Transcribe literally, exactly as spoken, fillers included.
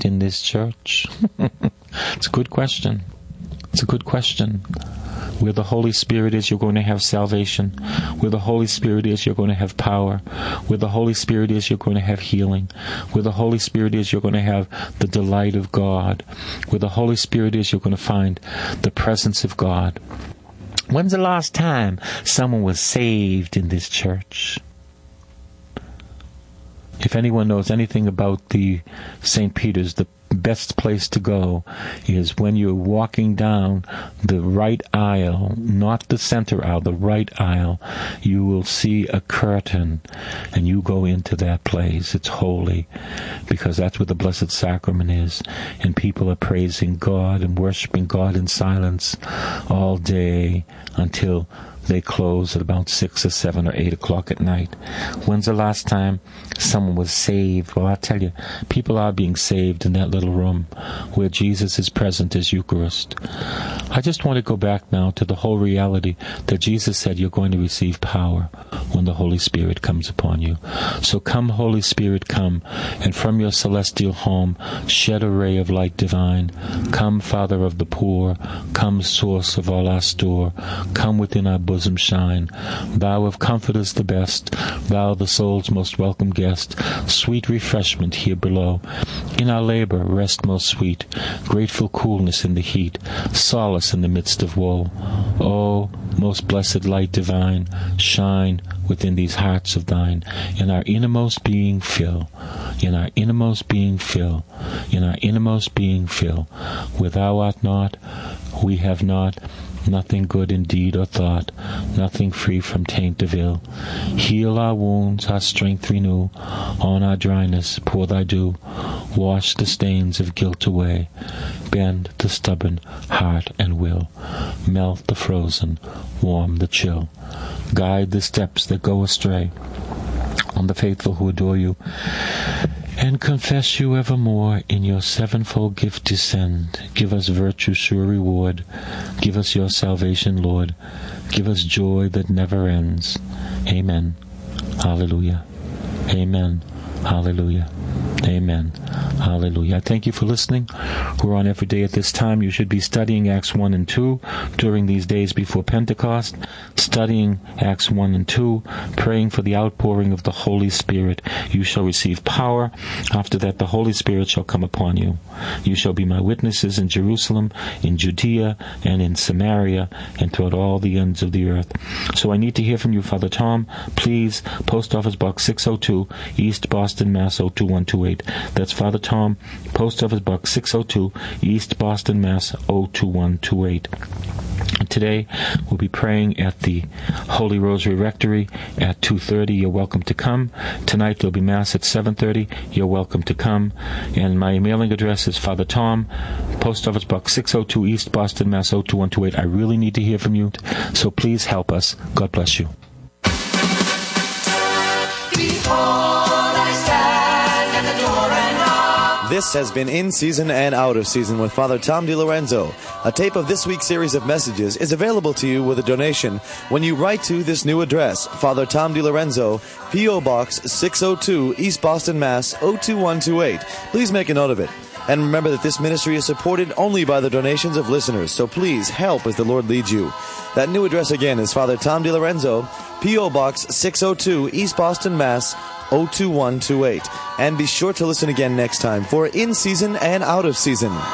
saved in this church? It's a good question. It's a good question. Where the Holy Spirit is, you're going to have salvation. Where the Holy Spirit is, you're going to have power. Where the Holy Spirit is, you're going to have healing. Where the Holy Spirit is, you're going to have the delight of God. Where the Holy Spirit is, you're going to find the presence of God. When's the last time someone was saved in this church? If anyone knows anything about the Saint Peter's, the best place to go is when you're walking down the right aisle, not the center aisle, the right aisle, you will see a curtain, and you go into that place. It's holy, because that's where the Blessed Sacrament is, and people are praising God and worshiping God in silence all day until they close at about six or seven or eight o'clock at night. When's the last time someone was saved? Well, I tell you, people are being saved in that little room where Jesus is present as Eucharist. I just want to go back now to the whole reality that Jesus said you're going to receive power when the Holy Spirit comes upon you. So come, Holy Spirit, come, and from your celestial home shed a ray of light divine. Come, Father of the poor, come, source of all our store, come within our bosom shine. Thou of comforters the best, thou the soul's most welcome guest, sweet refreshment here below. In our labor rest most sweet, grateful coolness in the heat, solace in the midst of woe. O most blessed light divine, shine within these hearts of thine. In our innermost being fill, in our innermost being fill, in our innermost being fill. Where thou art not, we have not, nothing good in deed or thought, nothing free from taint of ill. Heal our wounds, our strength renew, on our dryness pour thy dew. Wash the stains of guilt away, bend the stubborn heart and will, melt the frozen, warm the chill. Guide the steps that go astray, on the faithful who adore you, and confess you evermore. In your sevenfold gift descend. Give us virtue's sure reward. Give us your salvation, Lord. Give us joy that never ends. Amen. Hallelujah. Amen. Hallelujah. Amen. Hallelujah. I thank you for listening. We're on every day at this time. You should be studying Acts one and two during these days before Pentecost, studying Acts one and two, praying for the outpouring of the Holy Spirit. You shall receive power. After that, the Holy Spirit shall come upon you. You shall be my witnesses in Jerusalem, in Judea, and in Samaria, and throughout all the ends of the earth. So I need to hear from you, Father Tom. Please, Post Office Box six oh two, East Boston, Mass. oh two one two eight. That's Father Tom, Post Office Box six oh two, East Boston, Mass. oh two one two eight. Today we'll be praying at the Holy Rosary Rectory at two thirty. You're welcome to come. Tonight there'll be Mass at seven thirty. You're welcome to come. And my mailing address is Father Tom, Post Office Box six oh two, East Boston, Mass. oh two one two eight. I really need to hear from you, so please help us. God bless you. This has been In Season and Out of Season with Father Tom DiLorenzo. A tape of this week's series of messages is available to you with a donation when you write to this new address, Father Tom DiLorenzo, P O. Box six oh two, East Boston, Mass. oh two one two eight. Please make a note of it. And remember that this ministry is supported only by the donations of listeners, so please help as the Lord leads you. That new address again is Father Tom DiLorenzo, P O. Box six oh two, East Boston, Mass. oh two one two eight. And be sure to listen again next time for In Season and Out of Season.